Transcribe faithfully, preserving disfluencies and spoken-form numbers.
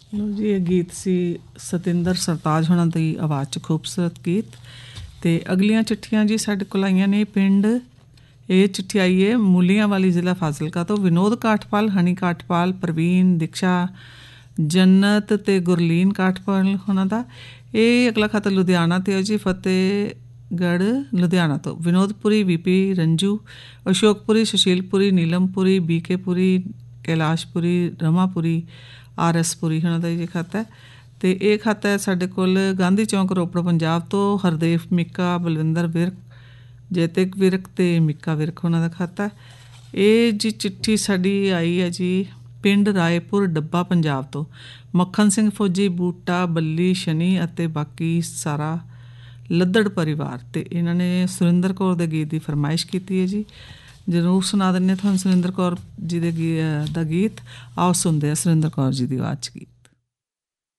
ਲਓ ਜੀ, ਇਹ ਗੀਤ ਸੀ ਸਤਿੰਦਰ ਸਰਤਾਜ ਹੋਣਾ ਦੀ ਆਵਾਜ਼ 'ਚ ਖੂਬਸੂਰਤ ਗੀਤ। ਅਤੇ ਅਗਲੀਆਂ ਚਿੱਠੀਆਂ ਜੀ ਸਾਡੇ ਕੋਲ ਆਈਆਂ ਨੇ ਪਿੰਡ, ਇਹ ਚਿੱਠੀ ਆਈ ਹੈ ਮੂਲੀਆਂ ਵਾਲੀ, ਜ਼ਿਲ੍ਹਾ ਫਾਜ਼ਿਲਕਾ ਤੋਂ। ਵਿਨੋਦ ਕਾਠਪਾਲ, ਹਨੀ ਕਾਠਪਾਲ, ਪ੍ਰਵੀਨ, ਦੀਕਸ਼ਾ, ਜੰਨਤ ਅਤੇ ਗੁਰਲੀਨ ਕਾਠਪਾਲ ਹੋਣਾ ਦਾ। ਇਹ ਅਗਲਾ ਖਤ ਲੁਧਿਆਣਾ 'ਤੇ ਹੈ ਜੀ, ਫਤਿਹਗੜ੍ਹ ਲੁਧਿਆਣਾ ਤੋਂ। ਵਿਨੋਦਪੁਰੀ, ਵੀਪੀ, ਰੰਜੂ, ਅਸ਼ੋਕਪੁਰੀ, ਸੁਸ਼ੀਲਪੁਰੀ, ਨੀਲਮਪੁਰੀ, ਬੀਕੇਪੁਰੀ, ਕੈਲਾਸ਼ਪੁਰੀ, ਰਮਾਪੁਰੀ, ਆਰ ਐਸ ਪੁਰੀ ਹੋਣਾ ਦਾ ਇਹ ਖਤ ਹੈ। ਅਤੇ ਇਹ ਖਤ ਹੈ ਸਾਡੇ ਕੋਲ ਗਾਂਧੀ ਚੌਂਕ, ਰੋਪੜ, ਪੰਜਾਬ ਤੋਂ। ਹਰਦੇਵ, ਮਿੱਕਾ, ਬਲਵਿੰਦਰ ਵਿਰਕ, ਜੈਤਿਕ ਵਿਰਕ ਅਤੇ ਮਿੱਕਾ ਵਿਰਕ ਹੋਣਾ ਦਾ ਖਤ ਹੈ। ਇਹ ਜੀ ਚਿੱਠੀ ਸਾਡੀ ਆਈ ਹੈ ਜੀ ਪਿੰਡ ਰਾਏਪੁਰ, ਡੱਬਾ, ਪੰਜਾਬ ਤੋਂ। ਮੱਖਣ ਸਿੰਘ ਫੌਜੀ, ਬੂਟਾ, ਬੱਲੀ, ਸ਼ਨੀ ਅਤੇ ਬਾਕੀ ਸਾਰਾ ਲੱਦੜ ਪਰਿਵਾਰ। ਅਤੇ ਇਹਨਾਂ ਨੇ ਸੁਰਿੰਦਰ ਕੌਰ ਦੇ ਗੀਤ ਦੀ ਫਰਮਾਇਸ਼ ਕੀਤੀ ਹੈ ਜੀ। ਜ਼ਰੂਰ ਸੁਣਾ ਦਿੰਦੇ ਤੁਹਾਨੂੰ ਸੁਰਿੰਦਰ ਕੌਰ ਜੀ ਦੇ ਗੀ ਦਾ ਗੀਤ। ਆਓ ਸੁਣਦੇ ਹਾਂ ਸੁਰਿੰਦਰ ਕੌਰ ਜੀ ਦੀ ਆਵਾਜ਼ 'ਚ ਗੀਤ।